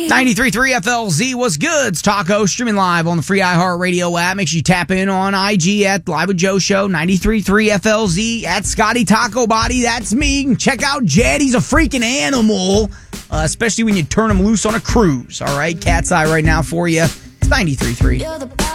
93.3 FLZ was good. It's Taco streaming live on the free iHeartRadio app. Make sure you tap in on IG at Live with Joe Show. 93.3 FLZ at Scotty Taco Body. That's me. Check out Jed. He's a freaking animal, especially when you turn him loose on a cruise. All right, cat's eye right now for you. It's 93.3.